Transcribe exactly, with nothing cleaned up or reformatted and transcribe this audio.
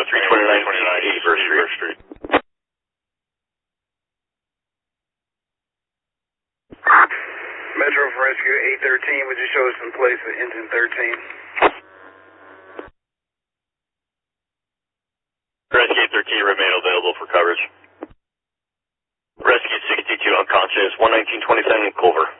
three twenty-nine eighty-first Street. Metro for Rescue eight thirteen, would you show us some place at engine thirteen? Rescue eight thirteen, remain available for coverage. Rescue sixty-two unconscious, one nineteen twenty-seven, Culver.